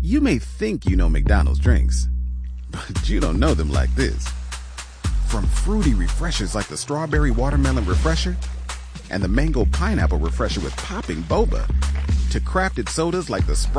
You may think you know McDonald's drinks, but you don't know them like this. From fruity refreshers like the Strawberry Watermelon Refresher and the Mango Pineapple Refresher with popping boba, to crafted sodas like the Sprite